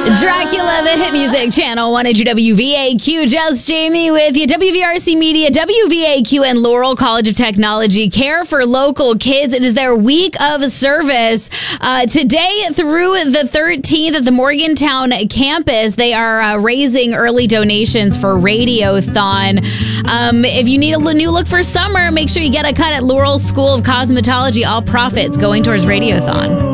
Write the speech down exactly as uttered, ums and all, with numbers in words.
Dracula, the hit music channel, one hundred W V A Q. Just Jamie with you. W V R C Media, W V A Q, and Laurel College of Technology care for local kids. It is their week of service. Uh, today through the thirteenth at the Morgantown campus, they are uh, raising early donations for Radiothon. Um, if you need a new look for summer, make sure you get a cut at Laurel School of Cosmetology. All profits going towards Radiothon.